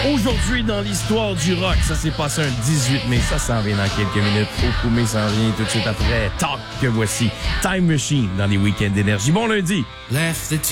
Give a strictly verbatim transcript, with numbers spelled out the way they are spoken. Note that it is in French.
Aujourd'hui, dans l'histoire du rock, ça s'est passé un dix-huit mai. Ça s'en vient dans quelques minutes. Okoumé s'en vient tout de suite après. Talk, que voici Time Machine dans les week-ends d'énergie. Bon lundi! Left the